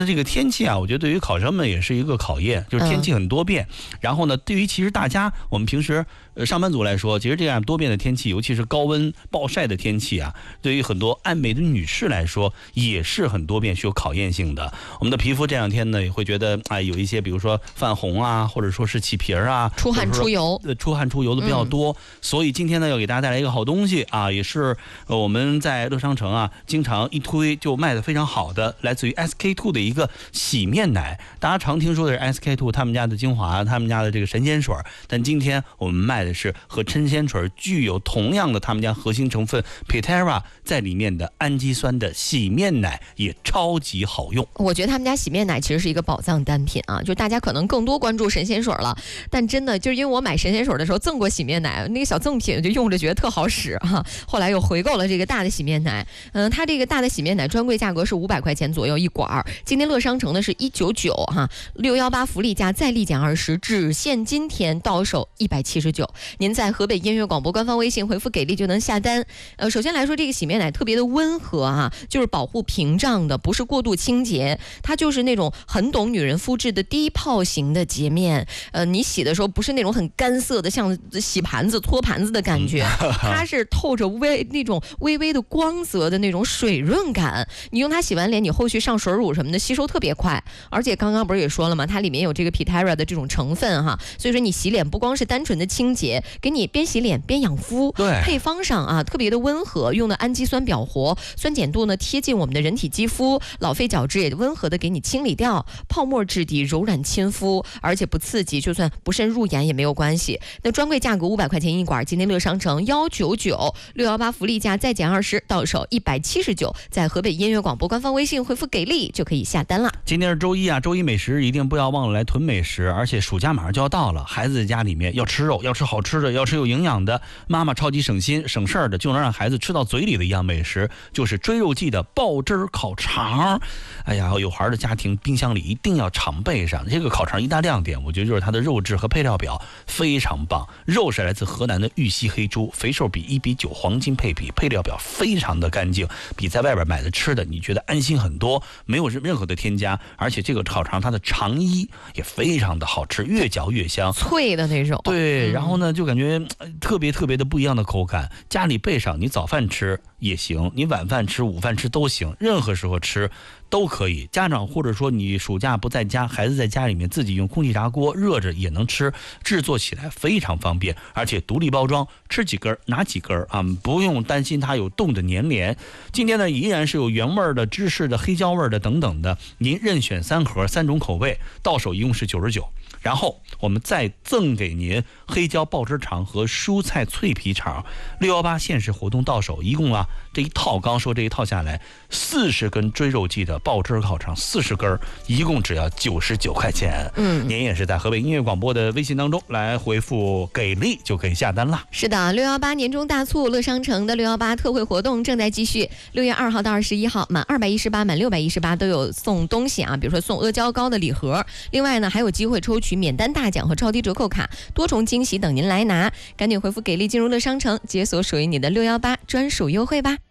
这个天气啊，我觉得对于考生们也是一个考验，就是天气很多变。然后呢，对于其实大家我们平时上班族来说，其实这样多变的天气，尤其是高温暴晒的天气啊，对于很多爱美的女士来说，也是很多变，是有考验性的。我们的皮肤这两天呢，也会觉得有一些，比如说泛红啊，或者说是起皮啊， 出汗出油， 出汗出油的比较多。所以今天呢，要给大家带来一个好东西啊，也是我们在乐商城啊，经常一推就卖的非常好的，来自于 SK-II 的一个洗面奶。大家常听说的是 SK-II 他们家的精华，他们家的这个神仙水，但今天我们卖的是和神仙水具有同样的他们家核心成分 Pitera 在里面的氨基酸的洗面奶，也超级好用。 我觉得他们家洗面奶其实是一个宝藏单品啊，就大家可能更多关注神仙水了，但真的就是因为我买神仙水的时候赠过洗面奶，那个小赠品就用着觉得特好使哈，后来又回购了这个大的洗面奶。它这个大的洗面奶专柜价格是500块钱左右一管，今天乐商城的是199哈，618福利价再立减20，只限今天到手179。您在河北音乐广播官方微信回复给力就能下单。首先来说，这个洗面奶特别的温和哈，就是保护屏障的，不是过度清洁，它就是那种很懂女人肤质的低泡型的洁面。你洗的时候不是那种很干涩的像洗盘子搓盘子的感觉，它是透着那种微微的光泽的那种水润感。你用它洗完脸，你后续上水乳什么的吸收特别快，而且刚刚不是也说了吗？它里面有这个 Pitera 的这种成分哈，所以说你洗脸不光是单纯的清洁，给你边洗脸边养肤。 对， 配方上啊特别的温和，用的氨基酸表活，酸碱度呢贴近我们的人体肌肤，老废角质也温和的给你清理掉，泡沫质地柔软亲肤，而且不刺激，就算不慎入眼也没有关系。那专柜价格500块钱一管，今天乐商城199，618福利价再减20，到手179，在河北音乐广播官方微信回复给力就可以下单了。 今天是周一啊，周一美食一定不要忘了来囤美食，而且暑假马上就要到了，孩子在家里面要吃肉，要吃好吃的，要吃有营养的，妈妈超级省心省事儿的，就能让孩子吃到嘴里的一样美食，就是追肉记的爆汁烤肠。哎呀，有孩的家庭冰箱里一定要常备上这个烤肠。一大亮点我觉得就是它的肉质和配料表非常棒，肉是来自河南的玉溪黑猪，肥瘦比1:9黄金配比，配料表非常的干净，比在外边买的吃的你觉得安心很多，没有任何的添加。而且这个烤肠它的肠衣也非常的好吃，越嚼越香， 脆的那种。 对，然后呢就感觉特别的不一样的口感，家里备上，你早饭吃也行，你晚饭吃午饭吃都行，任何时候吃都可以。家长或者说你暑假不在家，孩子在家里面自己用空气炸锅热着也能吃，制作起来非常方便，而且独立包装，吃几根拿几根啊，不用担心它有冻的粘连。今天呢依然是有原味的、芝士的、黑椒味的等等的，您任选3盒3种口味，到手一共是99。然后我们再赠给您黑椒爆汁肠和蔬菜脆皮肠，618限时活动到手，一共啊这一套，刚说这一套下来40根追肉记的爆汁烤肠，40根一共只要99块钱。您也是在河北音乐广播的微信当中来回复给力就可以下单了。 是的，618年中大促，乐商城的618特惠活动正在继续，6月2号到21号，满218满618都有送东西啊，比如说送阿胶糕的礼盒，另外呢还有机会抽取免单大奖和超低折扣卡，多重惊喜等您来拿，赶紧回复给力进入乐商城，解锁属于你的618专属优惠吧。